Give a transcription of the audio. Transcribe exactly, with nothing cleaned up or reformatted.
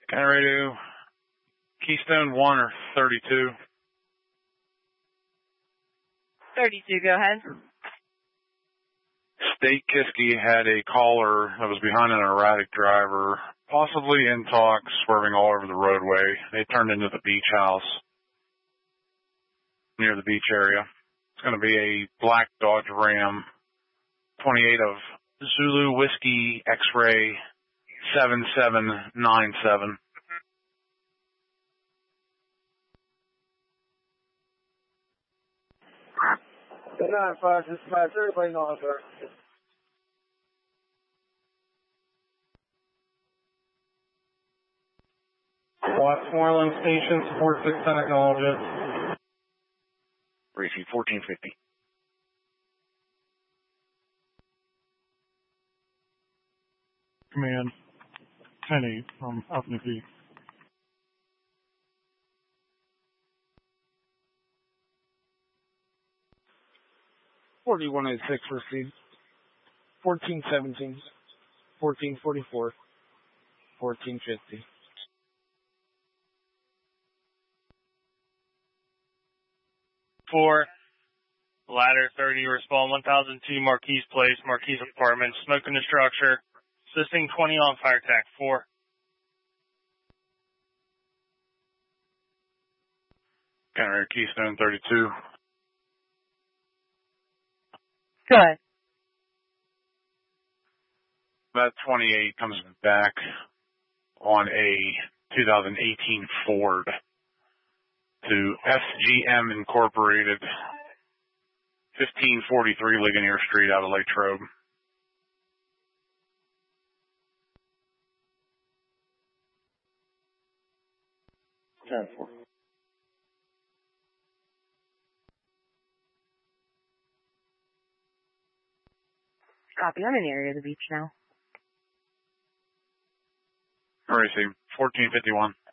County Radio, Keystone one or thirty-two? thirty-two, go ahead. State Kiski had a caller that was behind an erratic driver, possibly in talk, swerving all over the roadway. They turned into the beach house near the beach area. It's going to be a black Dodge Ram, twenty-eight of Zulu Whiskey X-Ray seven seven nine seven. Good night, five six five, everybody knows, sir. Westmoreland Station, support six ten, acknowledge it. Receive fourteen fifty. Command ten eight from Upton Peak. forty-one oh six received. fourteen seventeen. fourteen forty-four. fourteen fifty. Four, ladder thirty, respond one thousand two Marquise Place, Marquise Apartments, smoke in the structure, assisting twenty on fire attack. Four. County Radio, Keystone thirty-two. Good. That twenty-eight comes back on a two thousand eighteen Ford to S G M Incorporated, fifteen forty-three Ligonier Street out of Latrobe. ten four. Copy, I'm in the area of the beach now. Receive fourteen fifty-one.